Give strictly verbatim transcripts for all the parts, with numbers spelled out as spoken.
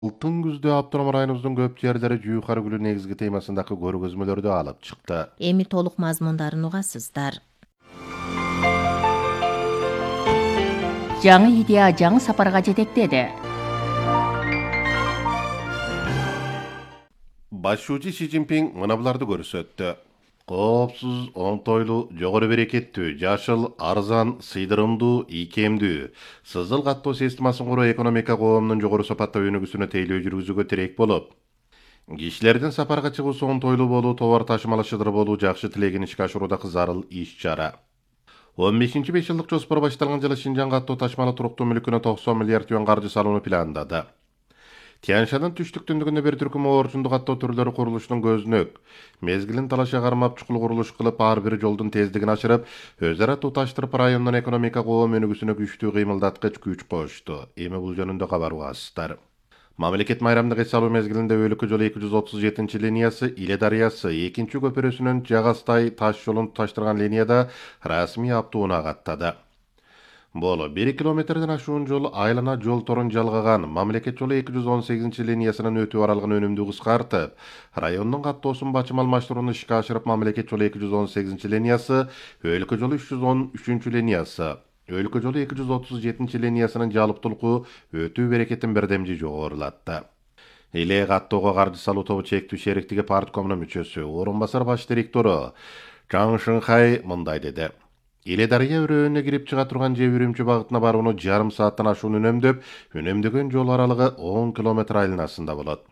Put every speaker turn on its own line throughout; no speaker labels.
Алтын күздө автоном районубуздун көп жерлери жуукар гүлү негизги темасындагы көргөзмөлөрдү алып чыкты.
Эми толук мазмундарын угасыздар.
Жаңы идея жаңы сапарга жетектеди.
Башчуучу Си Цзиньпин мына буларды көрсөттү. Коопсуз, оңтойлуу, жогору берекеттүү, жашыл, арзан, сыйдырымдуу, ийкемдүү, сызыл каттоо системасын куруу экономика коомдун жогору сапаттуу өнүгүүсүнө тейлөө жүргүзүүгө тирек болуп, кишилердин сапарга чыгуусу оңтойлуу болуу, товар ташымалашыдыр болуу жакшы тилегин ишке ашыруудагы зарыл иш-чара. он бешинчи беш жылдык жоспор башталган жылы Шинжаң каттоо ташмалы туруктуу мүлкүнө токсон миллиард юан каржы салууну пландады. Тяньшанын түштүк түндүгүндө бир түркүм орчундуу каттоо түрлөрү курулушунун көзүнөк. Мезгилин талаша кармап чукул курулуш кылып, ар бир жолдун тездигин ашырып, өз ара туташтырып райондун экономика коом өнүгүүсүнө күчтүү кыймылдаткыч күч кошту. Эми бул жөнүндө кабар угасыздар. Мамлекет майрамдык эс алуу мезгилинде өлкө жолу эки жүз отуз жетинчи линиясы Иле дарыясы экинчи көпүрөсүнүн Жагастай таш жолун туташтырган линияда расмий аптууна каттады. Боло бир километрден ашуун жол айлана жол торун жалгаган мамлекет жолу эки жүз он сегизинчи линиясынын өтүү аралыгын өнүмдүү кыскартып, райондун каттоосун бачым алмаштырууну ишке ашырып, мамлекет жолу эки жүз он сегизинчи линиясы, өлкө жолу үч жүз он үчүнчү линиясы, өлкө жолу эки жүз отуз жетинчи линиясынын жалыптуулуку өтүү берекетин бирдемжи жогорулатты. Иле каттоого каржы салуу тобу чектүү шериктиги парткомунун мүчөсү, орун басар баш директору Чаң Шыңхай мындай деди. Иле дарыя өрөөнүнө кирип чыга турган же Үрүмчү багытына барууну жарым сааттан ашуун үнөмдөп, үнөмдөгөн жол аралыгы он километр айланасында болот.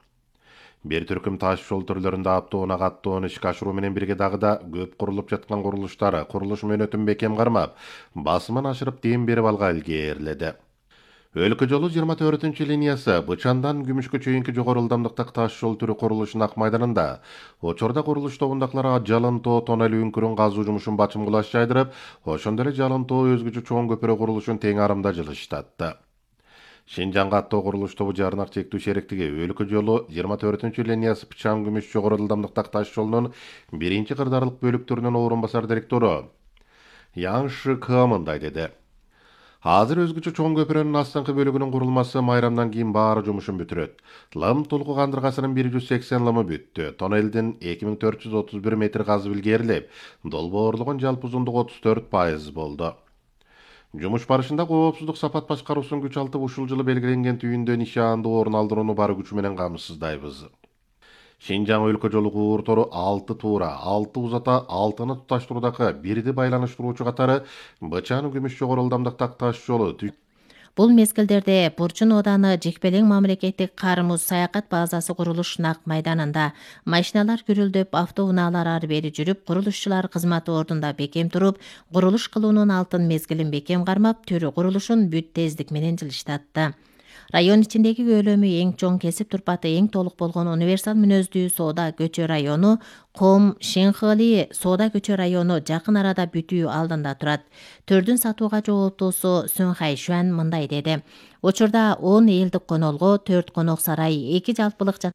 Бир түркүм таш жол түрлөрүндө аптоона каттоону ишке ашыруу менен бирге дагы да көп курулуп жаткан курулуштары курулуш мөөнөтүн бекем кармап, басымын ашырып дем берип алга илгээрледи. Өлкө жолу жыйырма төртүнчү линиясы Бычандан Күмүшкө чейинки жогору ылдамдыктагы таш жол түрү курулушунун ак майданында. Учурда курулуш тобундакылар жалын тоо тоннель үңкүрүн казуу жумушун бачым кулаш жайдырып, ошондой эле жалын тоо өзгөчө чоң көпүрө курулушун тең арымда жылыштатты. Шинжаң каттоо курулуш тобу жарнак чектүү шериктиги өлкө жолу жыйырма төртүнчү линиясы Бычан Күмүш жогору ылдамдыктагы таш жолунун биринчи кырдаарлык бөлүктөрүнүн орун басар директору Яң Шыкы мындай деди. Азыр өзгөчө чоң көпүрөнүн астыңкы бөлүгүнүн курулмасы майрамдан кийин баары жумушун бүтүрөт. Лым толку кандыргасынын бир жүз сексен лымы бүттү. Тоннелдин эки миң төрт жүз отуз бир метр казып илгерилип, долбоорлугун жалпы узундугу отуз төрт пайыз болду. Жумуш барышында коопсуздук сапат башкаруусун күч алтып ушул жылы белгиленген түйүндө нишаандуу орун алдырууну бар күчү менен камсыздайбыз. Шинжаң өлкө жолу кууртору алты туура, алты узата, алтыны туташтыруудагы бирди байланыштыруучу катары Бычан Күмүш жогору ылдамдыктагы таш жолу.
Бул мезгилдерде Бурчун ооданы Жекпелең мамлекеттик кар-муз саякат базасы курулуш нак майданында. Машиналар күрүлдөп, автоунаалар ары бери жүрүп, курулушчулар кызматы ордунда бекем туруп, курулуш кылуунун алтын мезгилин бекем кармап, түрү курулушун бүт тездик менен жылыштатты. Район ичиндеги көлөмү эң чоң, кесип турпаты эң толук болгон универсал мүнөздүү соода көчө району Ком Шенхали соода көчө району жакын арада бүтүү алдында турат. Төрдүн сатууга жооптуусу Сүн Хайшуан мындай деди. Учурда он элдик конолго, төрт конок сарай, эки жалпылык жат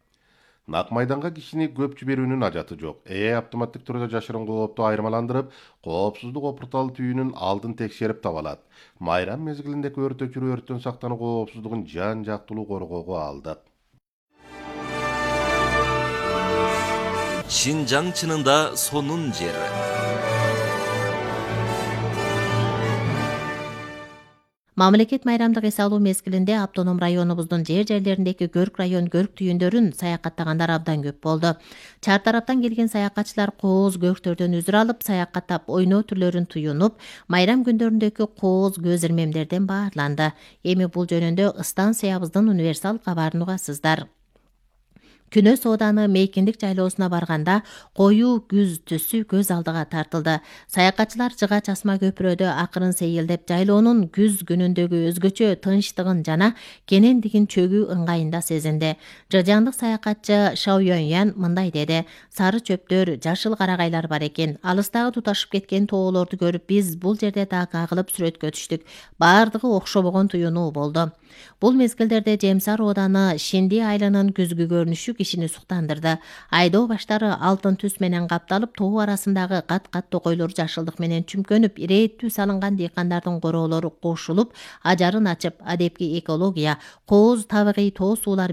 Нак майданга кишини көп жиберүүнүн ажаты жок. Ээ автоматтык түрдө жашырын коопту айырмаландырып, коопсуздук опуртал түйүнүн алдын текшерип таба алат. Майрам мезгилиндеги өрт өчүрүү өрттөн сактануу коопсуздугун жан жактылуу коргоого алдат.
Шинжаң чынында сонун жер.
Мамлекет майрамдык эс алуу мезгилинде автоном районубуздун жер жерлериндеги көрк район көрк түйүндөрүн саякаттагандар абдан көп болду. Чар тараптан келген саякатчылар кооз көрктөрдөн үзүр алып, саякаттап ойноо түрлөрүн туюнуп, майрам күндөрүндөгү кооз көз ирмемдерден баарланды. Эми бул жөнүндө станциябыздын универсал кабарын угасыздар. Күнөө сооданы мейкиндик жайлоосуна барганда коюу күз түсү көз алдыга тартылды. Саякатчылар Жыга Часма көпүрөдө акырын сейилдеп, жайлоонун күз күнүндөгү өзгөчө тынчтыгын жана кенендигин чөгүү ыңгайында сезинди. Жыжандык саякатчы Шао Юаньян мындай деди. Сары чөптөр, жашыл карагайлар бар экен. Алыстагы туташып кеткен тоолорду көрүп, биз бул жерде да кагылып сүрөткө түштүк. Баардыгы окшобогон туюнуу болду. Бул мезгилдерде Жемсар ооданы Шинди айылынын күзгү көрүнүшү кишини суктандырды. Айдоо баштары алтын түс менен капталып, тоо арасындагы кат-кат токойлор жашылдык менен чүмкөнүп, ирээттүү салынган дыйкандардын короолору кошулуп, ажарын ачып, адепки экология, кооз табигый тоо суулар